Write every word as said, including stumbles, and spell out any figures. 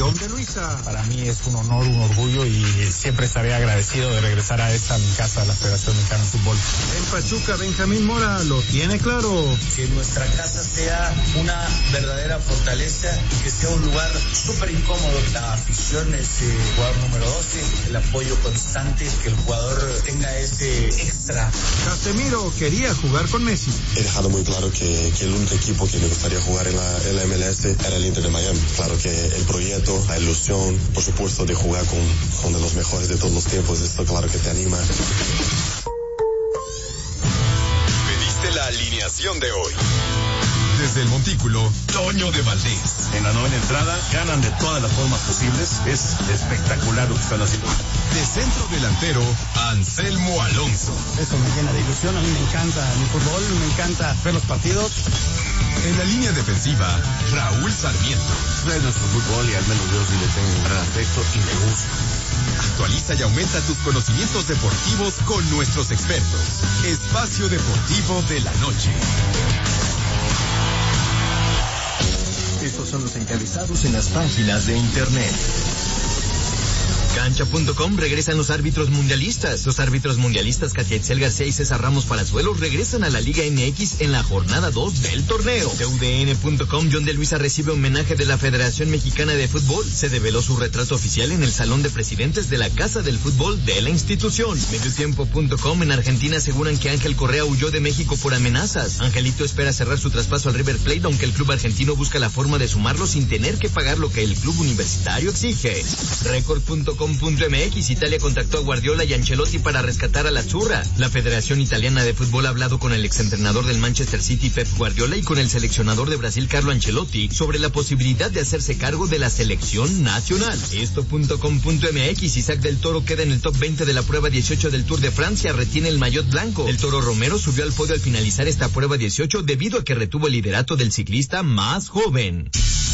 John de Luisa. Para mí es un honor, un orgullo y siempre estaré agradecido de regresar a esta mi casa, la Federación Mexicana de Fútbol. En Pachuca, Benjamín Mora lo tiene claro. Que nuestra casa sea una verdadera fortaleza y que sea un lugar súper incómodo. La afición es el jugador número doce, el apoyo constante, que el jugador tenga ese extra. Casemiro quería jugar con Messi. He dejado muy claro que, que el único equipo que me gustaría jugar en la, en la M L S era el Inter de Miami. Claro que el proyecto, la ilusión, por supuesto, de jugar con, con de los mejores de todos los tiempos, esto claro que te anima. Pediste la alineación de hoy. Desde el Montículo, Toño de Valdés. En la novena entrada, ganan de todas las formas posibles. Es espectacular lo que están haciendo. De centro delantero, Anselmo Alonso. Eso me llena de ilusión. A mí me encanta mi fútbol, me encanta ver los partidos. En la línea defensiva, Raúl Sarmiento. Es nuestro fútbol y al menos yo sí le tengo un gran afecto y me gusta. Actualiza y aumenta tus conocimientos deportivos con nuestros expertos. Espacio Deportivo de la Noche. Estos son los encabezados en las páginas de internet. Cancha punto com regresan los árbitros mundialistas. Los árbitros mundialistas Katia Itzel García y César Ramos Palazuelos regresan a la Liga M X en la jornada dos del torneo. T U D N punto com, John de Luisa recibe homenaje de la Federación Mexicana de Fútbol. Se develó su retrato oficial en el Salón de Presidentes de la Casa del Fútbol de la institución. Mediotiempo punto com, en Argentina aseguran que Ángel Correa huyó de México por amenazas. Angelito espera cerrar su traspaso al River Plate, aunque el club argentino busca la forma de sumarlo sin tener que pagar lo que el club universitario exige. Record punto com punto m x, Italia contactó a Guardiola y Ancelotti para rescatar a la Azzurra. La Federación Italiana de Fútbol ha hablado con el exentrenador del Manchester City, Pep Guardiola, y con el seleccionador de Brasil, Carlo Ancelotti, sobre la posibilidad de hacerse cargo de la selección nacional. Esto punto com punto m x, Isaac del Toro queda en el top veinte de la prueba dieciocho del Tour de Francia, retiene el maillot blanco. El Toro Romero subió al podio al finalizar esta prueba dieciocho debido a que retuvo el liderato del ciclista más joven.